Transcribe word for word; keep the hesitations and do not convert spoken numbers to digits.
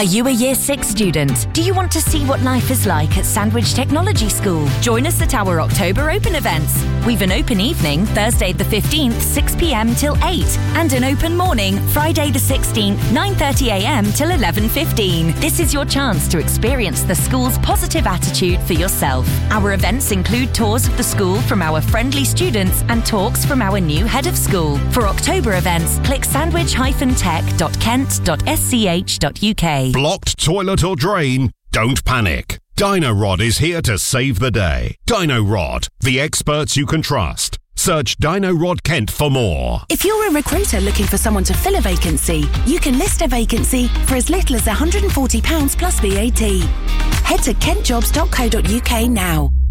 Are you a Year six student? Do you want to see what life is like at Sandwich Technology School? Join us at our October Open events. We've an open evening, Thursday the fifteenth, six p m till eight, and an open morning, Friday the sixteenth, nine thirty a m till eleven fifteen. This is your chance to experience the school's positive attitude for yourself. Our events include tours of the school from our friendly students and talks from our new head of school. For October events, click sandwich dash tech dot kent dot s c h dot u k. Blocked toilet or drain? Don't panic. Dino-Rod is here to save the day. Dino-Rod, the experts you can trust. Search Dino-Rod Kent for more. If you're a recruiter looking for someone to fill a vacancy, you can list a vacancy for as little as one hundred forty pounds plus V A T. Head to kent jobs dot co dot u k now.